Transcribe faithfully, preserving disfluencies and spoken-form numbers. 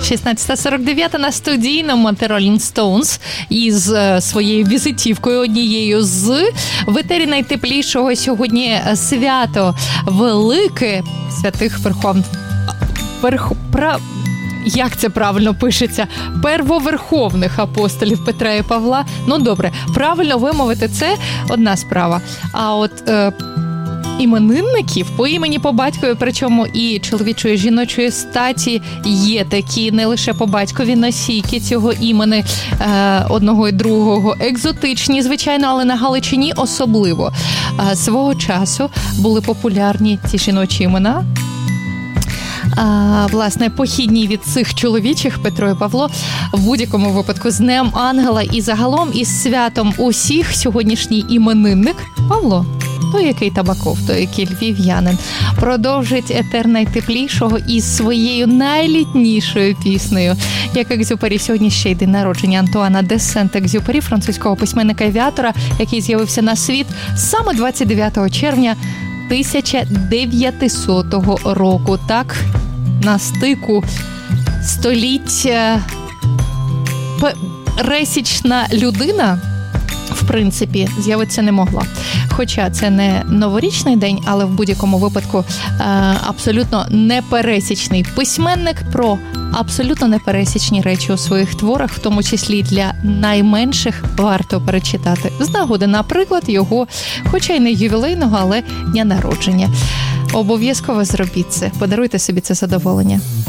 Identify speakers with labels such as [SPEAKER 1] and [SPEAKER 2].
[SPEAKER 1] шістнадцята сорок дев'ять на студійному Rolling Stones із своєю візитівкою однією з в етері найтеплішого сьогодні свято велике святих верховних верх... Пра... Як це правильно пишеться? Первоверховних апостолів Петра і Павла. Ну, добре, правильно вимовити це одна справа. А от е, іменинників по імені, по батькові, причому і чоловічої, і жіночої статі є такі, не лише по батькові носійки цього імени е, одного і другого. Екзотичні, звичайно, але на Галичині особливо. Е, свого часу були популярні ці жіночі імена. А, власне, похідні від цих чоловічих Петро і Павло, в будь-якому випадку з Днем Ангела і загалом із святом усіх сьогоднішній іменинник Павло. Той, який Табаков, той, який львів'янин, продовжить етер найтеплішого із своєю найлітнішою піснею. Як Екзюпері, сьогодні ще й день народження Антуана де Сент-Екзюпері, французького письменника і авіатора, який з'явився на світ саме двадцять дев'ятого червня тисяча дев'ятисотого року. Так, на стику століть пересічна людина, в принципі, з'явитися не могла. Хоча це не новорічний день, але в будь-якому випадку абсолютно непересічний письменник про абсолютно непересічні речі у своїх творах, в тому числі для найменших варто перечитати. З нагоди, наприклад, його, хоча й не ювілейного, але дня народження. Обов'язково зробіть це. Подаруйте собі це задоволення.